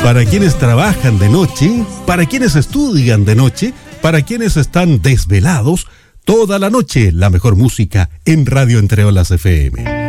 Para quienes trabajan de noche, para quienes estudian de noche, para quienes están desvelados, toda la noche la mejor música en Radio Entre Olas FM.